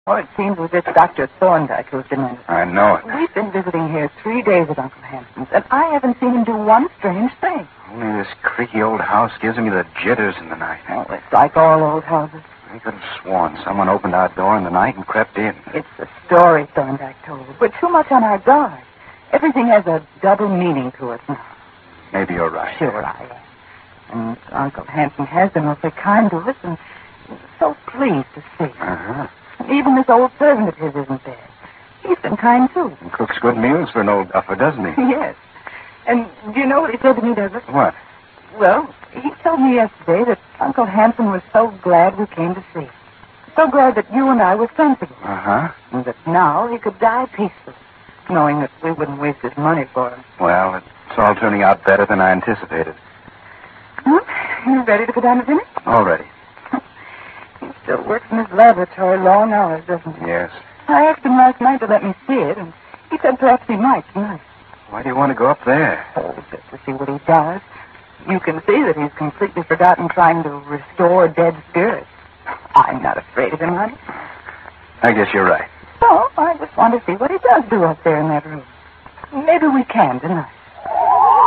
Well, it seems as if Dr. Thorndyke who's been in. I know it. We've been visiting here 3 days at Uncle Hanson's, and I haven't seen him do one strange thing. Only this creaky old house gives me the jitters in the night. Oh, it's like all old houses. I could have sworn someone opened our door in the night and crept in. It's the story Thorndyke told. We're too much on our guard. Everything has a double meaning to it now. Maybe you're right. Sure I am. And Uncle Hanson has been awfully kind to us, and so pleased to see us. Uh-huh. Even this old servant of his isn't there. He's been kind, too. And cooks good meals for an old duffer, doesn't he? Yes. And do you know what he said to me, Douglas? What? Well, he told me yesterday that Uncle Hanson was so glad we came to see him. So glad that you and I were friends again. Uh-huh. And that now he could die peacefully, knowing that we wouldn't waste his money for him. Well, it's all turning out better than I anticipated. Well, you ready to go down to dinner? Already. He still works in his laboratory long hours, doesn't he? Yes. I asked him last night to let me see it, and he said perhaps he might tonight. Why do you want to go up there? Oh, just to see what he does. You can see that he's completely forgotten trying to restore dead spirits. I'm not afraid of him, honey. I guess you're right. So I just want to see what he does do up there in that room. Maybe we can tonight.